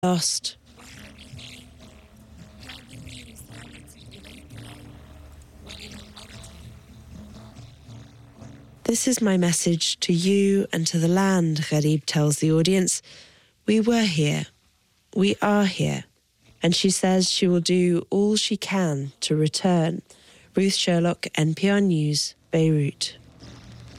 lost. This is my message to you and to the land, Gharib tells the audience. We were here. We are here. And she says she will do all she can to return. Ruth Sherlock, NPR News, Beirut.